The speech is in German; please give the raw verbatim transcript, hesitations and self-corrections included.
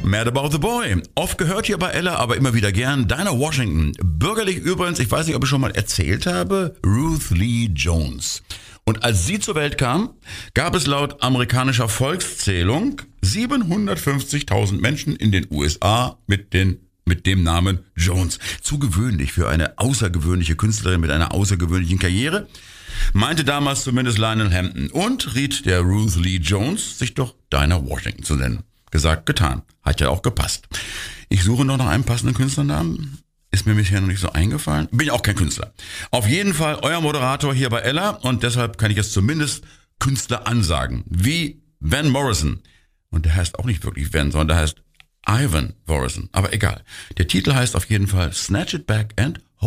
Mad About the Boy. Oft gehört hier bei Ella, aber immer wieder gern. Dinah Washington. Bürgerlich übrigens, ich weiß nicht, ob ich schon mal erzählt habe, Ruth Lee Jones. Und als sie zur Welt kam, gab es laut amerikanischer Volkszählung siebenhundertfünfzigtausend Menschen in den U S A mit den mit dem Namen Jones. Zu gewöhnlich für eine außergewöhnliche Künstlerin mit einer außergewöhnlichen Karriere, meinte damals zumindest Lionel Hampton und riet der Ruth Lee Jones, sich doch Dinah Washington zu nennen. Gesagt, getan. Hat ja auch gepasst. Ich suche noch nach einem passenden Künstlernamen. Ist mir bisher noch nicht so eingefallen. Bin ja auch kein Künstler. Auf jeden Fall euer Moderator hier bei Ella und deshalb kann ich jetzt zumindest Künstler ansagen. Wie Van Morrison. Und der heißt auch nicht wirklich Van, sondern der heißt Ivan Morrison. Aber egal. Der Titel heißt auf jeden Fall Snatch It Back and